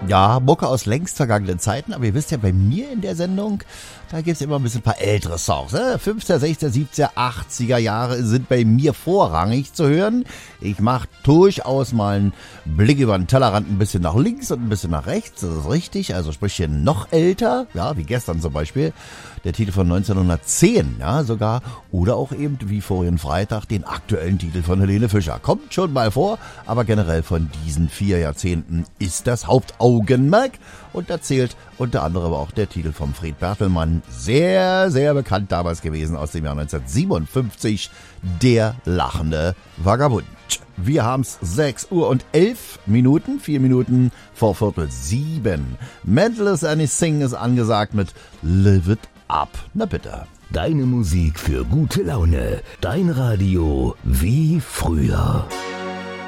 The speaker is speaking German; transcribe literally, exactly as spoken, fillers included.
Ja, Mucke aus längst vergangenen Zeiten, aber ihr wisst ja, bei mir in der Sendung, da gibt's immer ein bisschen ein paar ältere Songs. Ne? fünfziger, sechziger, siebziger, achtziger Jahre sind bei mir vorrangig zu hören. Ich mache durchaus mal einen Blick über den Tellerrand ein bisschen nach links und ein bisschen nach rechts, das ist richtig, also sprich hier noch älter, ja, wie gestern zum Beispiel, der Titel von neunzehnhundertzehn, ja, sogar, oder auch eben wie vorigen Freitag den aktuellen Titel von Helene Fischer. Kommt schon mal vor, aber generell von diesen vier Jahrzehnten ist das Hauptaugenmerk und da zählt unter anderem auch der Titel von Fred Bertelmann, sehr, sehr bekannt damals gewesen aus dem Jahr neunzehnhundertsiebenundfünfzig, Der lachende Vagabund. Wir haben's sechs Uhr und elf Minuten, vier Minuten vor Viertel sieben. Mental Anything ist angesagt mit Live It Up. Na bitte. Deine Musik für gute Laune. Dein Radio wie früher.